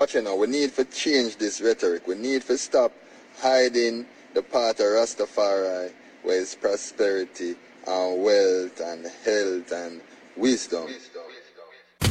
watch it now, we need to change this rhetoric. We need to stop hiding the part of Rastafari where it's prosperity and wealth and health and wisdom.